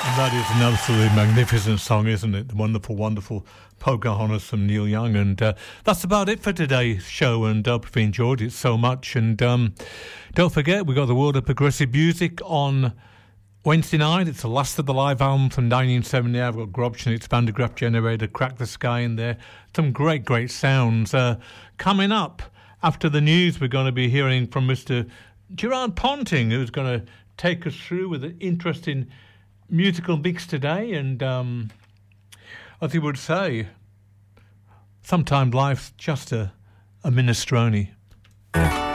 That is an absolutely magnificent song, isn't it? The wonderful, wonderful Pocahontas from Neil Young. And that's about it for today's show. And I hope you've enjoyed it so much. And don't forget, we've got the World of Progressive Music on Wednesday night. It's the last of the live album from 1970. I've got Grobschnitz, Vandegraaff Generator, Crack the Sky in there. Some great, great sounds. Coming up after the news, we're going to be hearing from Mr. Gerard Ponting, who's going to take us through with an interesting musical mix today. And as he would say, sometimes life's just a minestrone.